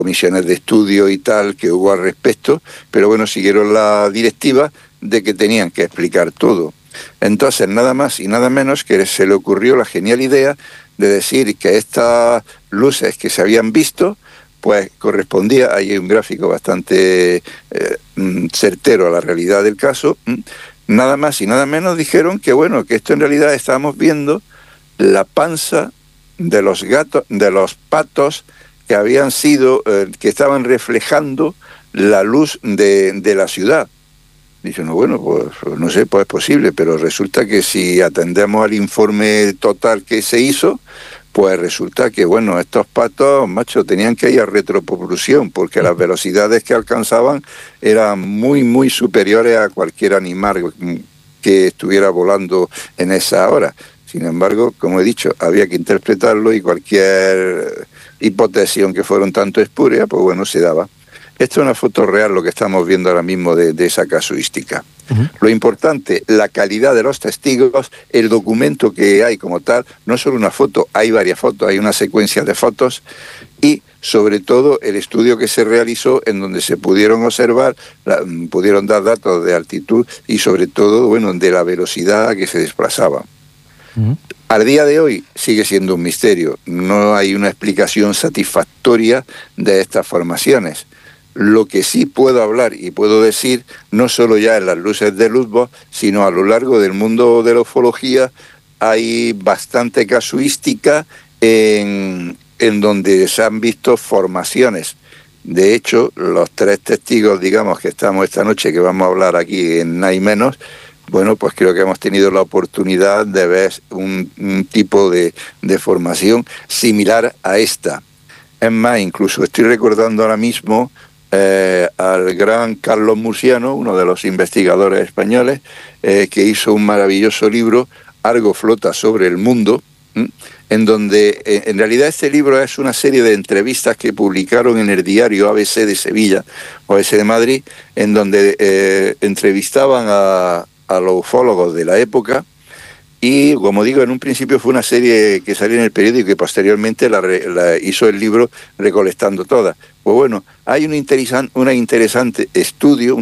comisiones de estudio y tal que hubo al respecto, pero bueno, siguieron la directiva de que tenían que explicar todo. Entonces, nada más y nada menos que se le ocurrió la genial idea de decir que estas luces que se habían visto, pues correspondía, ahí hay un gráfico bastante certero a la realidad del caso, nada más y nada menos dijeron que bueno, que esto en realidad estábamos viendo la panza de los gatos, de los patos que habían sido, que estaban reflejando la luz de la ciudad. Dicen, no, bueno, pues no sé, pues es posible, pero resulta que si atendemos al informe total que se hizo, pues resulta que, bueno, estos patos, macho, tenían que ir a retropropulsión, porque las velocidades que alcanzaban eran muy, muy superiores a cualquier animal que estuviera volando en esa hora. Sin embargo, como he dicho, había que interpretarlo y cualquier hipótesis, aunque fuera un tanto espúrea, pues bueno, se daba. Esto es una foto real, lo que estamos viendo ahora mismo de esa casuística. Lo importante, la calidad de los testigos, el documento que hay como tal, no es solo una foto, hay varias fotos, hay una secuencia de fotos y sobre todo el estudio que se realizó en donde se pudieron observar, pudieron dar datos de altitud y sobre todo, bueno, de la velocidad a que se desplazaban. Al día de hoy sigue siendo un misterio, no hay una explicación satisfactoria de estas formaciones. Lo que sí puedo hablar y puedo decir, no solo ya en las luces de Lubbock, sino a lo largo del mundo de la ufología, hay bastante casuística en donde se han visto formaciones. De hecho, los 3 testigos, digamos, que estamos esta noche, que vamos a hablar aquí en Nada y Menos, bueno, pues creo que hemos tenido la oportunidad de ver un tipo de formación similar a esta. Es más, incluso estoy recordando ahora mismo al gran Carlos Murciano, uno de los investigadores españoles, que hizo un maravilloso libro, Algo flota sobre el mundo, en donde en realidad este libro es una serie de entrevistas que publicaron en el diario ABC de Sevilla, o ABC de Madrid, en donde entrevistaban a los ufólogos de la época. Y, como digo, en un principio fue una serie que salió en el periódico y posteriormente la hizo el libro recolectando todas. Pues bueno, hay un interesante estudio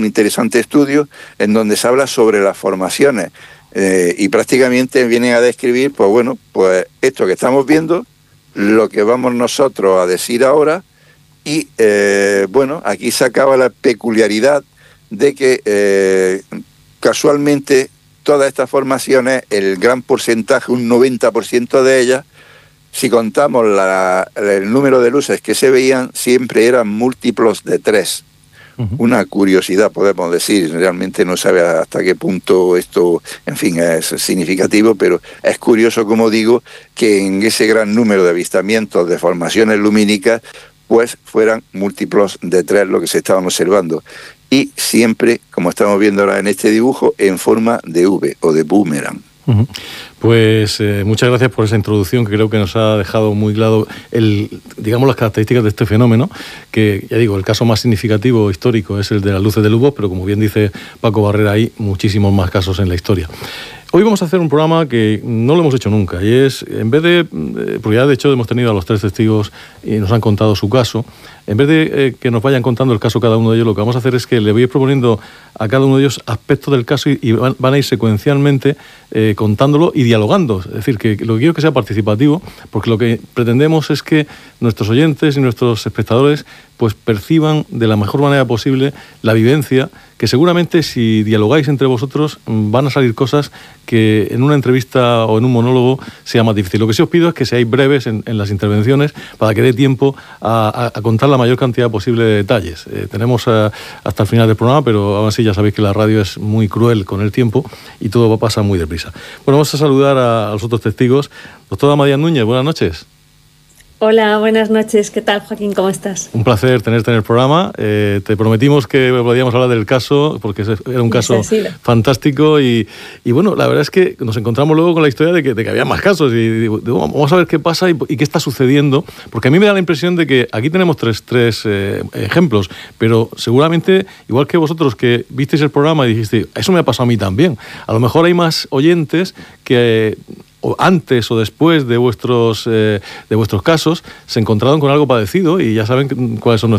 en donde se habla sobre las formaciones y prácticamente vienen a describir, pues bueno, pues esto que estamos viendo, lo que vamos nosotros a decir ahora y, bueno, aquí se acaba la peculiaridad de que casualmente todas estas formaciones, el gran porcentaje, un 90% de ellas, si contamos el número de luces que se veían, siempre eran múltiplos de 3. Una curiosidad, podemos decir, realmente no sabe hasta qué punto esto, en fin, es significativo, pero es curioso, como digo, que en ese gran número de avistamientos de formaciones lumínicas, pues fueran múltiplos de 3 lo que se estaban observando. Y siempre, como estamos viendo ahora en este dibujo, en forma de V o de boomerang. Pues muchas gracias por esa introducción que creo que nos ha dejado muy claro digamos, las características de este fenómeno, que ya digo, el caso más significativo histórico es el de las luces de Lubbock, pero como bien dice Paco Barrera, hay muchísimos más casos en la historia. Hoy vamos a hacer un programa que no lo hemos hecho nunca, y es, en vez de, porque ya de hecho hemos tenido a los 3 testigos y nos han contado su caso, en vez de que nos vayan contando el caso cada uno de ellos, lo que vamos a hacer es que le voy a ir proponiendo a cada uno de ellos aspectos del caso y van a ir secuencialmente contándolo y dialogando. Es decir, que lo que quiero que sea participativo, porque lo que pretendemos es que nuestros oyentes y nuestros espectadores pues perciban de la mejor manera posible la vivencia, que seguramente si dialogáis entre vosotros van a salir cosas que en una entrevista o en un monólogo sea más difícil. Lo que sí os pido es que seáis breves en las intervenciones para que dé tiempo a contar la mayor cantidad posible de detalles. Tenemos hasta el final del programa, pero aún así ya sabéis que la radio es muy cruel con el tiempo y todo pasa muy deprisa. Bueno, vamos a saludar a los otros testigos. Doctora María Núñez, buenas noches. Hola, buenas noches. ¿Qué tal, Joaquín? ¿Cómo estás? Un placer tenerte en el programa. Te prometimos que podíamos hablar del caso, porque era un caso fantástico y bueno, la verdad es que nos encontramos luego con la historia de que había más casos y digo, vamos a ver qué pasa y qué está sucediendo, porque a mí me da la impresión de que aquí tenemos tres ejemplos, pero seguramente, igual que vosotros que visteis el programa y dijiste, eso me ha pasado a mí también, a lo mejor hay más oyentes que o antes o después de vuestros casos, se encontraron con algo parecido y ya saben cuáles son